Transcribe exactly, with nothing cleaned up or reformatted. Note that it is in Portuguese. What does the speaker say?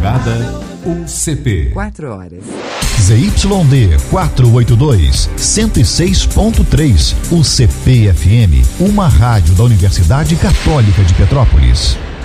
Estrada U C P. Quatro horas. Z Y D quatrocentos e oitenta e dois, cento e seis ponto três, U C P F M, uma rádio da Universidade Católica de Petrópolis.